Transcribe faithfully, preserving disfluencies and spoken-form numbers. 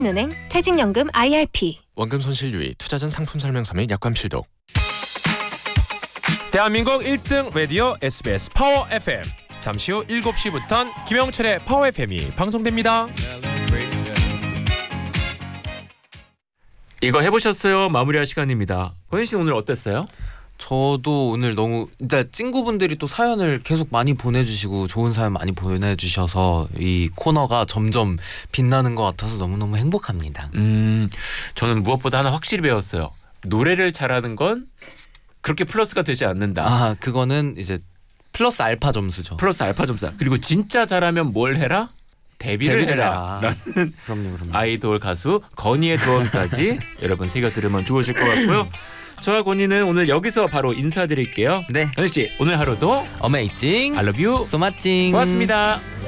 은행 퇴직연금 아이알피. 원금 손실 유의 투자전 상품 설명서 및 약관 필독. 대한민국 일 등 라디오 에스비에스 파워 에프엠. 잠시 후 일곱 시부터는 김영철의 파워 에프엠이 방송됩니다. 이거 해보셨어요? 마무리할 시간입니다. 권희 씨 오늘 어땠어요? 저도 오늘 너무 진짜 친구분들이 또 사연을 계속 많이 보내주시고 좋은 사연 많이 보내주셔서 이 코너가 점점 빛나는 것 같아서 너무너무 행복합니다. 음, 저는 무엇보다 하나 확실히 배웠어요. 노래를 잘하는 건 그렇게 플러스가 되지 않는다. 아, 그거는 이제 플러스 알파 점수죠. 플러스 알파 점수. 그리고 진짜 잘하면 뭘 해라? 데뷔를, 데뷔를 해라. 해라. 라는 그럼요, 그럼요. 아이돌 가수 건희의 조언까지 여러분 새겨 들으면 좋으실 것 같고요. 저와 건희는 오늘 여기서 바로 인사드릴게요. 네. 건희 씨 오늘 하루도 어메이징 I love you. 소마찡 고맙습니다.